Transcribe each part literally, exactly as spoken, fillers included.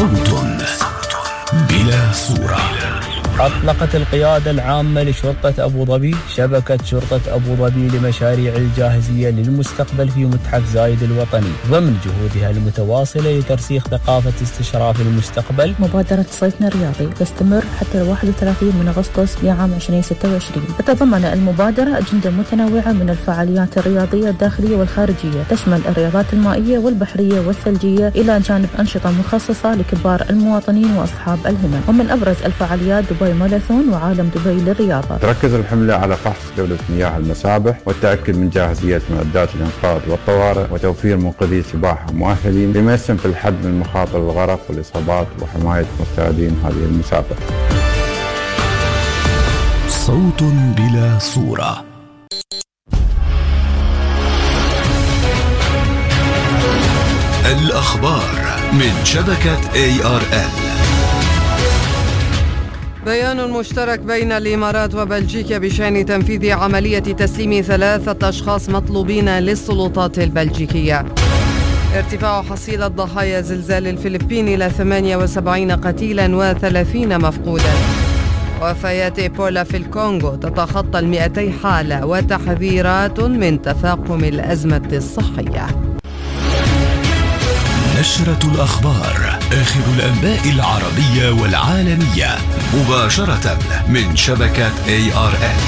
صوت بلا صورة. أطلقت القيادة العامة لشرطة أبو ظبي شبكة شرطة أبو ظبي لمشاريع الجاهزية للمستقبل في متحف زايد الوطني ضمن جهودها المتواصلة لترسيخ ثقافة استشراف المستقبل. مبادرة صيفنا الرياضي تستمر حتى واحد وثلاثين من أغسطس لعام ألفين وستة وعشرين. تتضمن المبادرة أجندة متنوعة من الفعاليات الرياضية الداخلية والخارجية، تشمل الرياضات المائية والبحرية والثلجية إلى جانب أنشطة مخصصة لكبار المواطنين وأصحاب الهمم. ومن أبرز الفعاليات دبي ماراثون وعالم دبي للرياضة. تركز الحملة على فحص جودة مياه المسابح والتأكد من جاهزية معدات الإنقاذ والطوارئ وتوفير منقذي سباحة مؤهلين بما يسهم في الحد من مخاطر الغرق والإصابات وحماية مستعدين هذه المسابقة. صوت بلا صورة. الأخبار من شبكة إيه آر إل. بيان مشترك بين الإمارات وبلجيكا بشأن تنفيذ عملية تسليم ثلاثة أشخاص مطلوبين للسلطات البلجيكية. ارتفاع حصيلة ضحايا زلزال الفلبين إلى ثمانية وسبعين قتيلا وثلاثين مفقودا. وفيات إيبولا في الكونغو تتخطى المئتي حالة وتحذيرات من تفاقم الأزمة الصحية. نشرة الأخبار، آخر الأنباء العربية والعالمية مباشرة من شبكة إيه آر إل.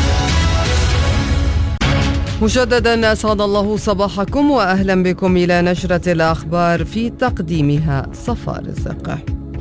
مجددا أسعد الله صباحكم وأهلا بكم إلى نشرة الأخبار في تقديمها صفاء رزق.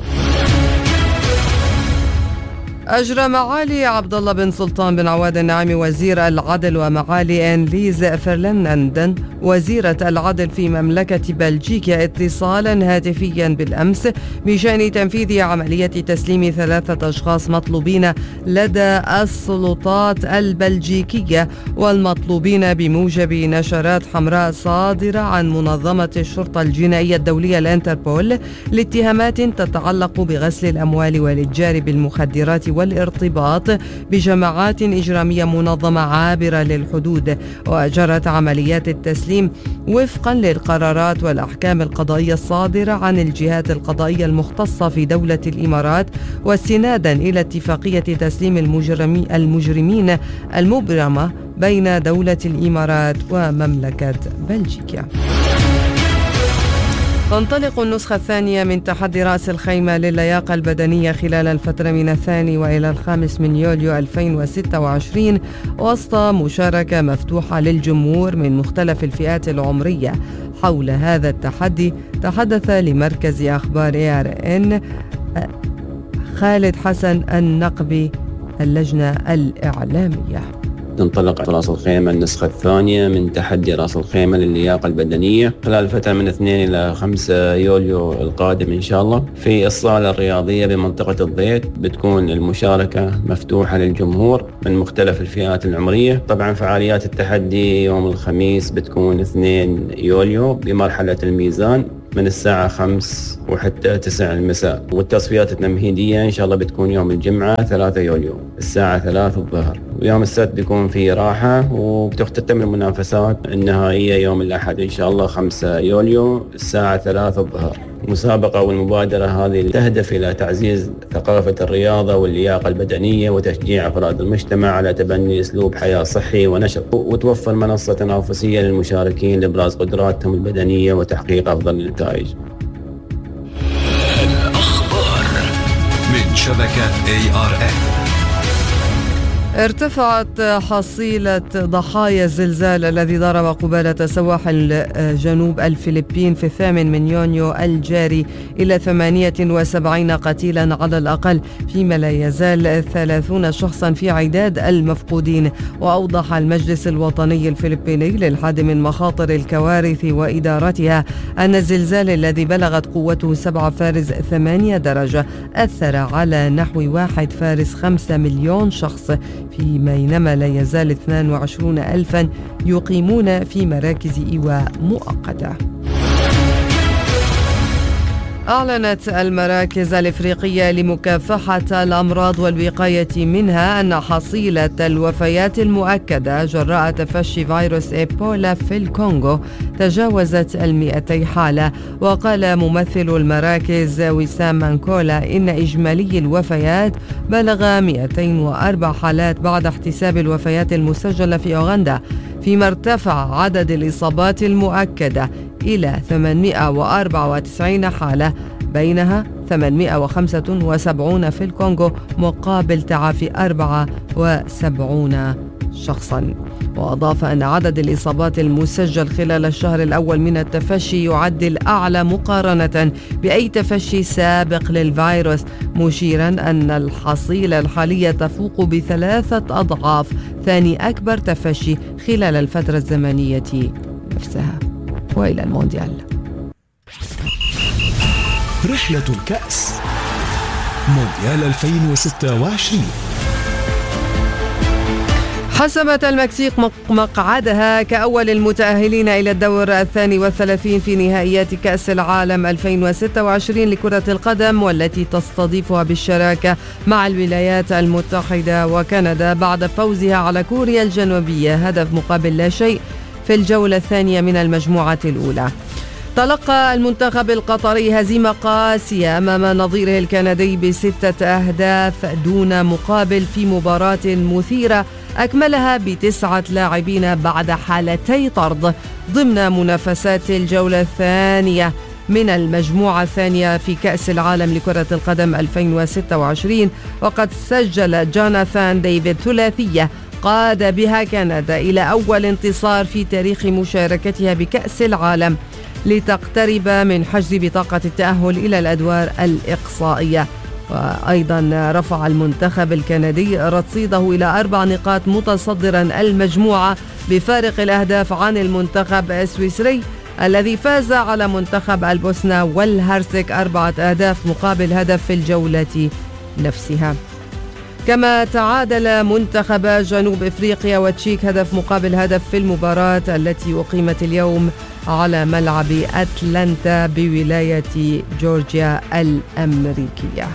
أجرى معالي عبد الله بن سلطان بن عواد النعيمي وزير العدل ومعالي إنليز فرلاندن وزيرة العدل في مملكة بلجيكا اتصالا هاتفيا بالأمس بشأن تنفيذ عملية تسليم ثلاثة أشخاص مطلوبين لدى السلطات البلجيكية والمطلوبين بموجب نشرات حمراء صادرة عن منظمة الشرطة الجنائية الدولية الانتربول لاتهامات تتعلق بغسل الأموال والإتجار بالمخدرات والارتباط بجماعات إجرامية منظمة عابرة للحدود. وأجرت عمليات التسليم وفقا للقرارات والأحكام القضائية الصادرة عن الجهات القضائية المختصة في دولة الإمارات واستنادا إلى اتفاقية تسليم المجرمي المجرمين المبرمة بين دولة الإمارات ومملكة بلجيكا. تنطلق النسخة الثانية من تحدي رأس الخيمة للياقة البدنية خلال الفترة من الثاني وإلى الخامس من يوليو ألفين وستة وعشرين وسط مشاركة مفتوحة للجمهور من مختلف الفئات العمرية. حول هذا التحدي تحدث لمركز أخبار إيه آر إن خالد حسن النقبي اللجنة الإعلامية. تنطلق رأس الخيمة النسخة الثانية من تحدي رأس الخيمة للياقة البدنية خلال الفترة من اثنين إلى خمسة يوليو القادم إن شاء الله في الصالة الرياضية بمنطقة الضيط. بتكون المشاركة مفتوحة للجمهور من مختلف الفئات العمرية. طبعا فعاليات التحدي يوم الخميس بتكون اثنين يوليو بمرحلة الميزان من الساعة خمس وحتى تسع المساء، والتصفيات التمهيدية إن شاء الله بتكون يوم الجمعة ثلاثة يوليو الساعة ثلاث الظهر. ويوم السبت بيكون في راحة وبتختتم المنافسات النهائية يوم الأحد إن شاء الله خمسة يوليو الساعة ثلاث الظهر. مسابقة والمبادرة هذه تهدف إلى تعزيز ثقافة الرياضة واللياقة البدنية وتشجيع أفراد المجتمع على تبني أسلوب حياة صحي ونشط، وتوفر منصة تنافسية للمشاركين لإبراز قدراتهم البدنية وتحقيق أفضل النتائج. الأخبار من شبكة إيه آر إل. ارتفعت حصيلة ضحايا الزلزال الذي ضرب قبالة سواحل جنوب الفلبين في الثامن من يونيو الجاري إلى ثمانية وسبعين قتيلا على الأقل، فيما لا يزال ثلاثون شخصا في عداد المفقودين. وأوضح المجلس الوطني الفلبيني للحد من مخاطر الكوارث وإدارتها أن الزلزال الذي بلغت قوته سبعة فارس ثمانية درجة أثر على نحو واحد فارس خمسة مليون شخص، في بينما لا يزال اثنين وعشرين ألفا يقيمون في مراكز إيواء مؤقتة. أعلنت المراكز الإفريقية لمكافحة الأمراض والوقاية منها أن حصيلة الوفيات المؤكدة جراء تفشي فيروس إيبولا في الكونغو تجاوزت المئتي حالة. وقال ممثل المراكز وسام مانكولا إن إجمالي الوفيات بلغ مئتين وأربع حالات بعد احتساب الوفيات المسجلة في أوغندا، فيما ارتفع عدد الإصابات المؤكدة إلى ثمانمئة وأربعة وتسعين حالة، بينها ثمانمئة وخمسة وسبعين في الكونغو مقابل تعافي أربعة وسبعين شخصا. وأضاف أن عدد الإصابات المسجل خلال الشهر الأول من التفشي يعد الأعلى مقارنة بأي تفشي سابق للفيروس، مشيرا أن الحصيلة الحالية تفوق بثلاثة أضعاف ثاني أكبر تفشي خلال الفترة الزمنية نفسها. وإلى المونديال. رحلة الكأس مونديال ألفين وستة وعشرين. حسمت المكسيك مقعدها كأول المتأهلين إلى الدور الثاني والثلاثين في نهائيات كأس العالم ألفين وستة وعشرين لكرة القدم، والتي تستضيفها بالشراكة مع الولايات المتحدة وكندا بعد فوزها على كوريا الجنوبية هدف مقابل لا شيء في الجولة الثانية من المجموعة الأولى. تلقى المنتخب القطري هزيمة قاسية أمام نظيره الكندي بستة أهداف دون مقابل في مباراة مثيرة أكملها بتسعة لاعبين بعد حالتي طرد ضمن منافسات الجولة الثانية من المجموعة الثانية في كأس العالم لكرة القدم ألفين وستة وعشرين. وقد سجل جوناثان ديفيد ثلاثية قاد بها كندا إلى أول انتصار في تاريخ مشاركتها بكأس العالم لتقترب من حجز بطاقة التأهل إلى الأدوار الإقصائية. وأيضا رفع المنتخب الكندي رصيده إلى أربع نقاط متصدرا المجموعة بفارق الأهداف عن المنتخب السويسري الذي فاز على منتخب البوسنة والهرسك أربعة أهداف مقابل هدف في الجولة نفسها. كما تعادل منتخب جنوب إفريقيا وتشيك هدف مقابل هدف في المباراة التي أقيمت اليوم على ملعب أتلانتا بولاية جورجيا الأمريكية.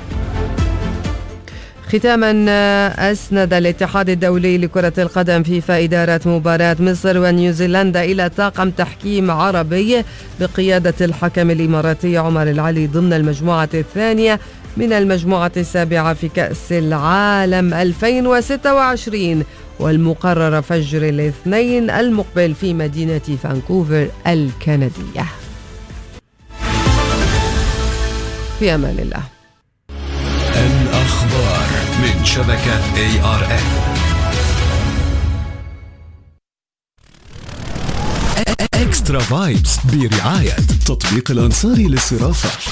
ختاما، أسند الاتحاد الدولي لكرة القدم فيفا إدارة مباراة مصر ونيوزيلندا إلى طاقم تحكيم عربي بقيادة الحكم الإماراتي عمر العلي ضمن المجموعة الثانية من المجموعة السابعة في كأس العالم ألفين وستة وعشرين، والمقرر فجر الاثنين المقبل في مدينة فانكوفر الكندية. في أمان الله. الأخبار من شبكة إيه آر إن. إكسترا فايبس برعاية تطبيق الأنصاري للصرافة.